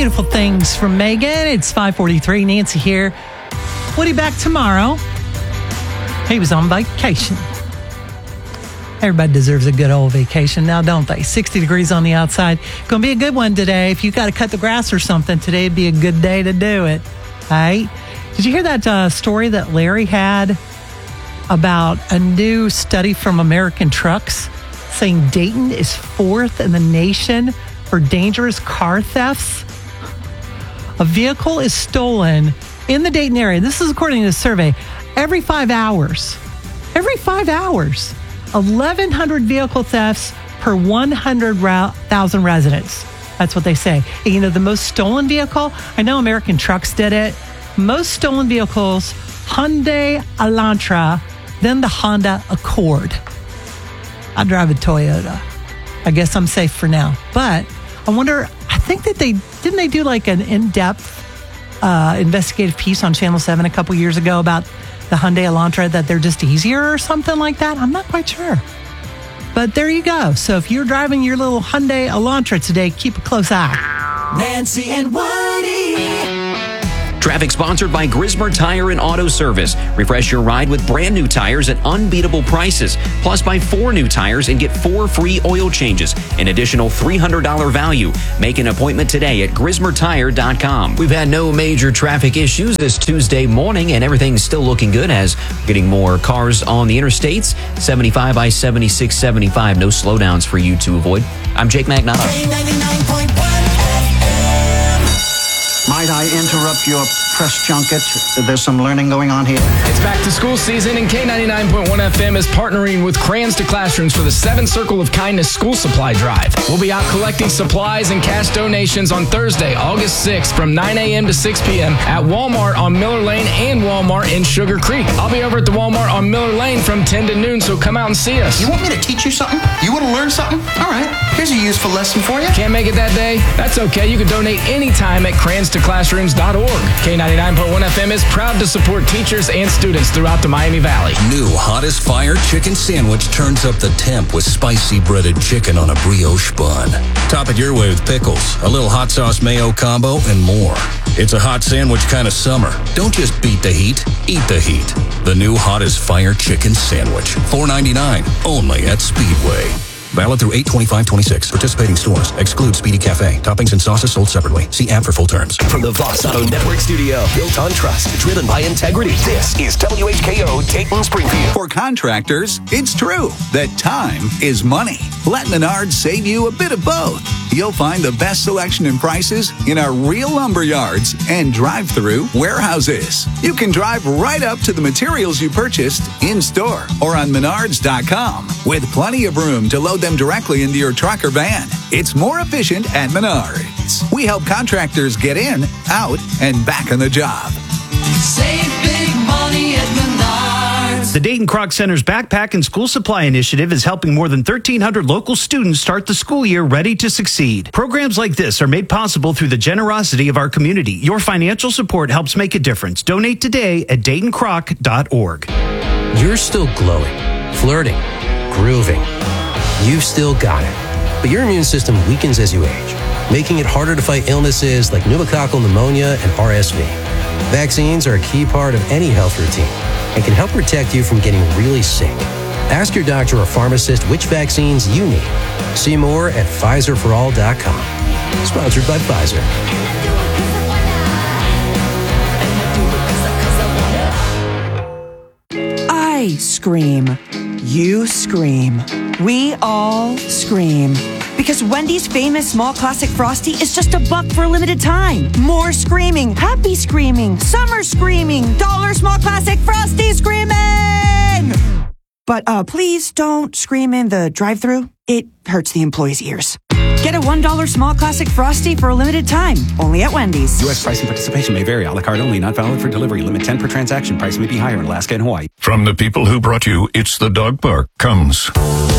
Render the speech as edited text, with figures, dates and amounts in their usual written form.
beautiful things from Megan. It's 5:43. Nancy here. Woody back tomorrow. He was on vacation. Everybody deserves a good old vacation now, don't they? 60 degrees on the outside. Going to be a good one today. If you got to cut the grass or something, today would be a good day to do it. All right? Did you hear that story that Larry had about a new study from American Trucks saying Dayton is 4th in the nation for dangerous car thefts? A vehicle is stolen in the Dayton area. This is according to the survey. Every 5 hours. Every 5 hours. 1,100 vehicle thefts per 100,000 residents. That's what they say. And you know, the most stolen vehicle, I know American Trucks did it. Most stolen vehicles, Hyundai Elantra, then the Honda Accord. I drive a Toyota. I guess I'm safe for now. But I wonder, I think that didn't they do like an in-depth investigative piece on Channel 7 a couple years ago about the Hyundai Elantra, that they're just easier or something like that? I'm not quite sure. But there you go. So if you're driving your little Hyundai Elantra today, keep a close eye. Nancy and Woody. Traffic sponsored by Grismer Tire and Auto Service. Refresh your ride with brand new tires at unbeatable prices. Plus, buy 4 new tires and get 4 free oil changes. An additional $300 value. Make an appointment today at GrismerTire.com. We've had no major traffic issues this Tuesday morning, and everything's still looking good as we're getting more cars on the interstates. 75 I-76, 75. No slowdowns for you to avoid. I'm Jake Magnotta. Might I interrupt your press junket? There's some learning going on here. It's back to school season, and K99.1 FM is partnering with Crayons to Classrooms for the 7 Circle of Kindness School Supply Drive. We'll be out collecting supplies and cash donations on Thursday, August 6th from 9 a.m. to 6 p.m. at Walmart on Miller Lane and Walmart in Sugar Creek. I'll be over at the Walmart on Miller Lane from 10 to noon, so come out and see us. You want me to teach you something? You want to learn something? All right, here's a useful lesson for you. Can't make it that day? That's okay. You can donate anytime at crayonstoclassrooms.org. K99.1 FM is proud to support teachers and students throughout the Miami Valley. New Hottest Fire Chicken Sandwich turns up the temp with spicy breaded chicken on a brioche bun. Top it your way with pickles, a little hot sauce mayo combo, and more. It's a hot sandwich kind of summer. Don't just beat the heat, eat the heat. The new Hottest Fire Chicken Sandwich. $4.99, only at Speedway. Valid through 8/25/26. Participating stores. Exclude Speedy Cafe. Toppings and sauces sold separately. See app for full terms. From the Vox Auto Network studio, built on trust, driven by integrity. This is WHKO Dayton Springfield. For contractors, it's true that time is money. Let Menards save you a bit of both. You'll find the best selection and prices in our real lumber yards and drive-through warehouses. You can drive right up to the materials you purchased in-store or on Menards.com with plenty of room to load them directly into your truck or van. It's more efficient at Menards. We help contractors get in, out, and back on the job. Save big money at Menards. The Dayton Kroc Center's Backpack and School Supply Initiative is helping more than 1,300 local students start the school year ready to succeed. Programs like this are made possible through the generosity of our community. Your financial support helps make a difference. Donate today at DaytonCroc.org. You're still glowing, flirting, grooving. You've still got it. But your immune system weakens as you age, making it harder to fight illnesses like pneumococcal pneumonia and RSV. Vaccines are a key part of any health routine and can help protect you from getting really sick. Ask your doctor or pharmacist which vaccines you need. See more at PfizerForAll.com. Sponsored by Pfizer. I scream. You scream. We all scream. Because Wendy's famous small classic Frosty is just $1 for a limited time. More screaming, happy screaming, summer screaming, $1 small classic Frosty screaming! But please don't scream in the drive-thru. It hurts the employees' ears. Get a $1 small classic Frosty for a limited time, only at Wendy's. U.S. price and participation may vary. A la carte only, not valid for delivery. Limit 10 per transaction. Price may be higher in Alaska and Hawaii. From the people who brought you It's the Dog Park comes